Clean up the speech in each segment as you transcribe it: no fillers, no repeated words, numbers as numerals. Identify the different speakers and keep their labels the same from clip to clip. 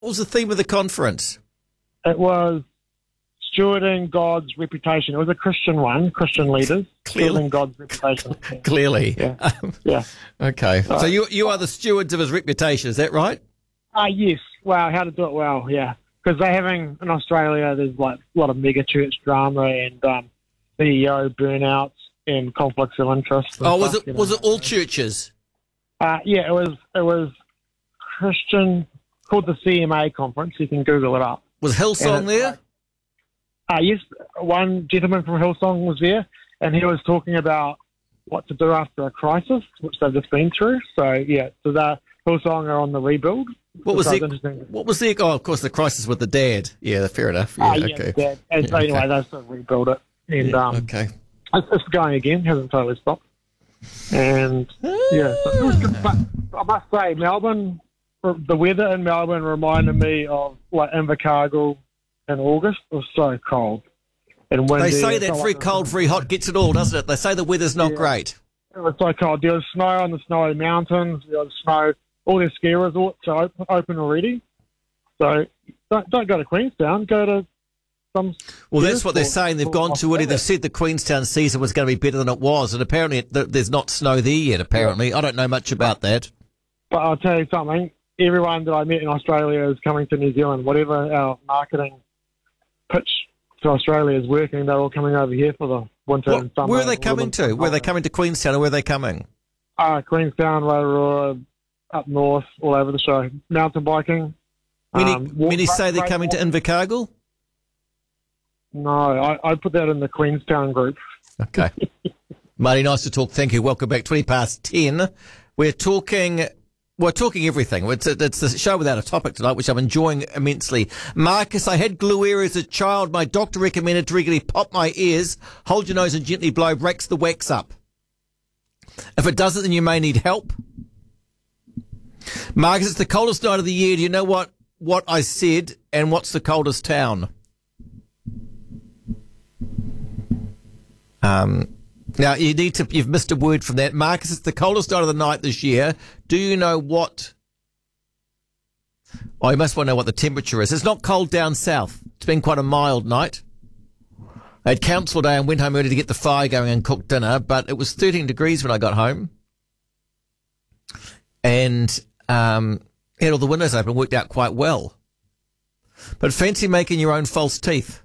Speaker 1: What was the theme of the conference?
Speaker 2: It was stewarding God's reputation. It was a Christian one, Christian leaders.
Speaker 1: Clearly.
Speaker 2: Stewarding God's reputation.
Speaker 1: Clearly.
Speaker 2: Yeah. Yeah.
Speaker 1: Okay. So you are the stewards of his reputation, is that right?
Speaker 2: Yes. Wow, how to do it well, yeah. Because they're having, in Australia, there's like a lot of mega church drama and CEO burnouts and conflicts of interest.
Speaker 1: Oh, was it all churches?
Speaker 2: Yeah, it was Christian, called the CMA conference. You can Google it up.
Speaker 1: Was Hillsong there?
Speaker 2: Yes, one gentleman from Hillsong was there, and he was talking about what to do after a crisis, which they've just been through. So, yeah, so Hillsong are on the rebuild.
Speaker 1: What was the? Oh, of course, the crisis with the dad. Yeah, fair enough. Yeah, okay.
Speaker 2: Dad. And so anyway, they've sort of rebuilt it, and
Speaker 1: okay,
Speaker 2: it's going again. Hasn't totally stopped. And yeah, so it was good. But I must say, Melbourne, the weather in Melbourne reminded me of like Invercargill in August. It was so cold and windy.
Speaker 1: They say that very cold, very hot gets it all, doesn't it? They say the weather's not great.
Speaker 2: It was so cold. There was snow on the snowy mountains. There was snow. All their ski resorts are open already. So don't go to Queenstown. Go to some.
Speaker 1: Well, that's what they're saying. They've gone to it. They've said the Queenstown season was going to be better than it was, and apparently there's not snow there yet. Apparently, I don't know much about that.
Speaker 2: But I'll tell you something. Everyone that I met in Australia is coming to New Zealand. Whatever our marketing pitch to Australia is working, they're all coming over here for the winter and summer.
Speaker 1: Where are they coming to? Where are they coming to Queenstown, or where are they coming?
Speaker 2: Queenstown, Rotorua, up north, all over the show. Mountain biking.
Speaker 1: Many say they're coming to Invercargill?
Speaker 2: No, I put that in the Queenstown group.
Speaker 1: Okay. Marty, nice to talk. Thank you. Welcome back. 10:20. We're talking everything. It's the show without a topic tonight, which I'm enjoying immensely. Marcus, I had glue ear as a child. My doctor recommended to regularly pop my ears, hold your nose and gently blow, breaks the wax up. If it doesn't, then you may need help. Marcus, it's the coldest night of the year. Do you know what I said and what's the coldest town? Now, you've missed a word from that. Marcus, it's the coldest night of the night this year. Do you know what? Oh, you must want to know what the temperature is. It's not cold down south. It's been quite a mild night. I had council day and went home early to get the fire going and cook dinner, but it was 13 degrees when I got home. And had all the windows open, worked out quite well. But fancy making your own false teeth.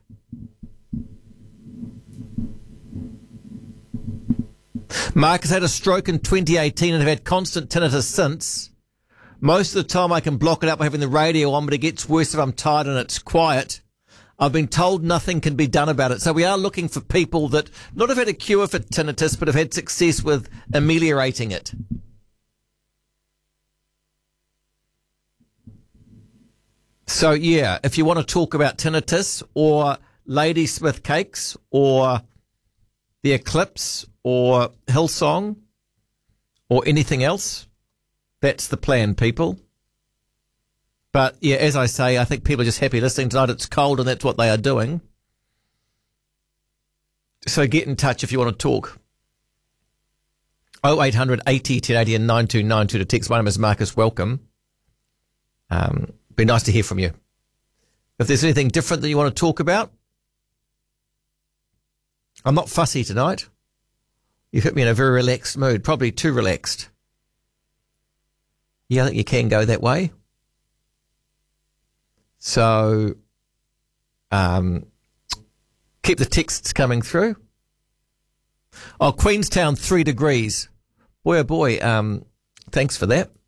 Speaker 1: Marcus had a stroke in 2018 and have had constant tinnitus since. Most of the time I can block it up by having the radio on, but it gets worse if I'm tired and it's quiet. I've been told nothing can be done about it. So we are looking for people that not have had a cure for tinnitus, but have had success with ameliorating it. So, yeah, if you want to talk about tinnitus or Ladysmith cakes or the Eclipse or Hillsong or anything else, that's the plan, people. But, yeah, as I say, I think people are just happy listening tonight. It's cold and that's what they are doing. So get in touch if you want to talk. 0800 80 1080 and 9292 to text. My name is Marcus. Welcome. Be nice to hear from you. If there's anything different that you want to talk about, I'm not fussy tonight. You've hit me in a very relaxed mood, probably too relaxed. Yeah, I think you can go that way. So, keep the texts coming through. Oh, Queenstown, 3 degrees. Boy, oh boy, thanks for that.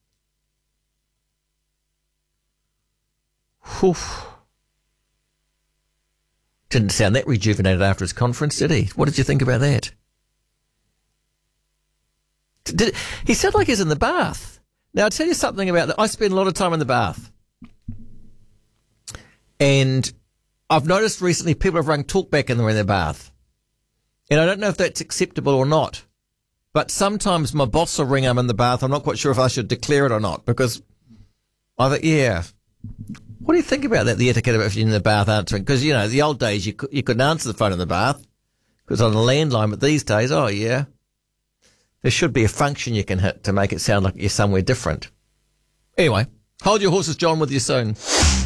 Speaker 1: Whew. Didn't sound that rejuvenated after his conference, did he? What did you think about that? He sounded like he's in the bath. Now, I'll tell you something about that. I spend a lot of time in the bath. And I've noticed recently people have rung talkback in their bath. And I don't know if that's acceptable or not. But sometimes my boss will ring I'm in the bath. I'm not quite sure if I should declare it or not. Because I think, yeah. What do you think about that, the etiquette of if you're in the bath answering? Because, you know, the old days you couldn't answer the phone in the bath because on a landline, but these days, oh, yeah. There should be a function you can hit to make it sound like you're somewhere different. Anyway, Hold your horses, John, with you soon.